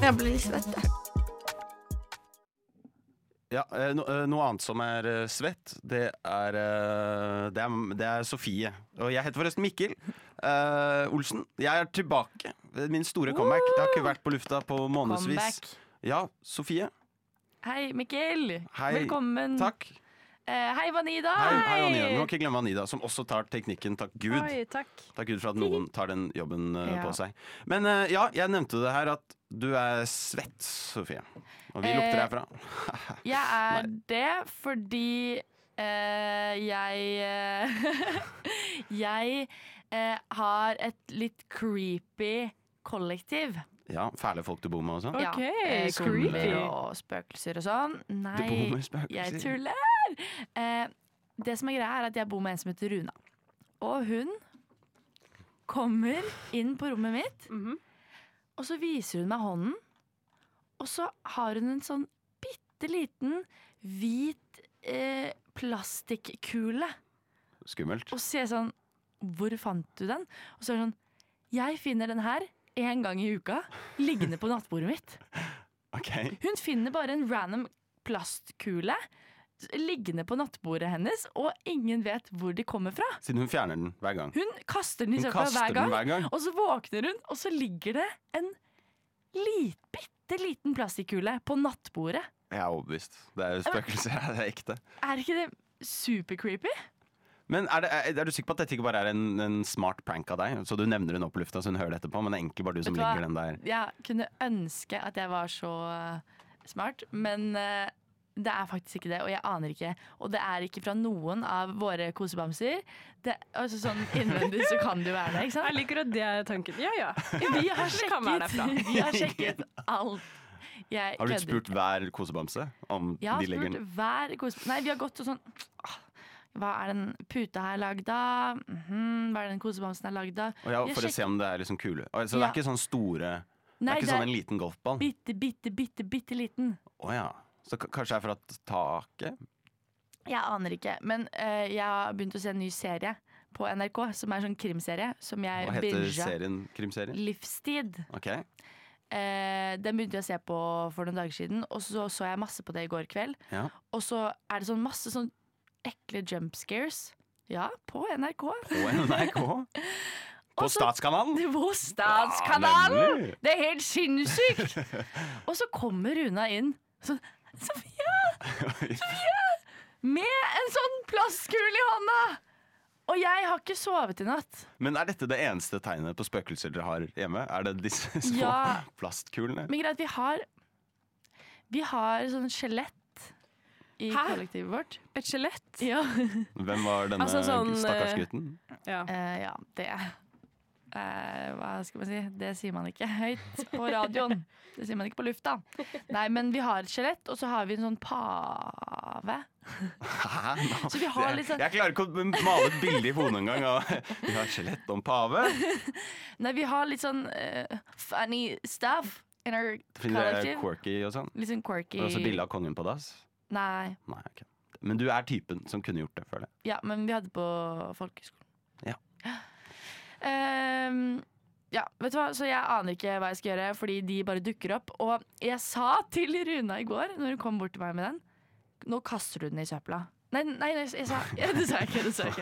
Jeg blir litt svett. Ja, noe annet som svett, det er Sofie. Og jeg heter forresten Mikkel Olsen. Jeg tilbake. Min store comeback. Jeg har ikke vært på lufta på månedsvis. Comeback. Ja, Sofie. Hei, Mikkel. Hei. Velkommen. Takk. Hei, Vanida. Hei, Vanida. Du må ikke glemme Vanida, som også tar teknikken. Takk Gud. Oi, takk. Takk Gud for at noen tar den jobben Ja. på seg. Men ja, jeg nevnte det her at du svett, Sofie. Og vi lukter herfra. Jeg det fordi jeg har et litt creepy kollektiv. Ja, fæle folk du bor med og sånn. Ja, Ok, zombier creepy. og spøkelser og sånn. Du bor Nei, med spøkelser. jeg tuller! Det som er greia er at jeg bor med en som heter Runa. Og hun kommer inn på rommet mitt, og så viser hun meg hånden. Og så har hun en sånn bitte liten hvit plastikkule. Skummelt. Og så sier jeg sånn, hvor fant du den? Og så er hun sånn, jeg finner den her en gang i uka, liggende på nattbordet mitt. Ok. Hun finner bare en random plastkule liggende på nattbordet hennes, og ingen vet hvor de kommer fra. Siden hun fjerner den hver gang. Hun kaster den i Hun søpla kaster den hver gang. og så våkner hun, og så ligger det en bitte liten plastikkule på nattbordet. Jeg er overbevist. Det er spøkelser. Det er ekte. Er ikke det super creepy? Men er du sikker på at dette ikke bare er en smart prank av deg? Så du nevner hun opp på lufta, så hun hører det etterpå, men det er egentlig bare du som Vet du hva? ligger den der. Jeg kunne ønske at jeg var så smart, men det er faktisk ikke det, og jeg aner ikke. Og det er ikke fra noen av våre kosebamser. Altså sånn innvendig så kan det jo være det, ikke sant? Jeg liker at det er tanken. Ja. Vi har Det kan være derfra. sjekket alt. Jeg Har du kødder. spurt hver kosebamse om Jeg har de legger spurt den? hver kosebamse. Nei, vi har gått og sånn hva er den puta her lagd av? Hva er den kosebamsen er lagd av? Og ja, Vi har for å se om det er liksom kule. Så det Ja. er ikke sånn store. Det Nei, er ikke sånn en liten golfball. bitte liten. Å ja. Så kanskje det er for at taket? Jeg aner ikke, men jeg har begynt å se en ny serie på NRK, som er en sånn krimserie, som jeg Hva heter binget. krimserien? Livstid. Ok. Den begynte jeg å se på for noen dager siden, og så jeg masse på det i går kveld. Ja. Og så er det sånn masse sånn ekle jump scares. Ja, på NRK. På NRK? På Også- Statskanalen? På Statskanalen! nemlig. Det er helt sinnssykt! Og så kommer Runa inn sånn, Sofie! Med en sånn plastkule i hånda! Og jeg har ikke sovet i natt. Men er dette det eneste tegnet på spøkelser dere har hjemme? Er det disse små Ja. plastkulene? Men greit, vi har sånn skjelett i Hæ? kollektivet vårt. Et skjelett. Ja, Hvem var denne Altså sånn, stakkars gutten? Ja. ja det hva skal man si? Det sier man ikke høyt på radioen. Det sier man ikke på lufta. Nei, men vi har et skjelett, og så har vi en sånn pave. Hæ? Nå- Så vi har litt sånn- Jeg klarer ikke å male et bilde i hodet engang. Vi har skjelett om pave. Nei, vi har litt sånn funny stuff in our Fordi det er collective. quirky og sånn. Litt sånn quirky. Og også bilde av kongen på dass. Nei, Nei, ok. Men du er typen som kunne gjort det, føler jeg. ja, men vi hadde på folkehøyskolen. Ja. Ja, vet du hva, så jeg aner ikke hva jeg skal gjøre, fordi de bare dukker opp. Og jeg sa til Runa i går, når hun kom bort til meg med den, nå kaster du den i søpla. Nei, jeg sa det sa jeg ikke.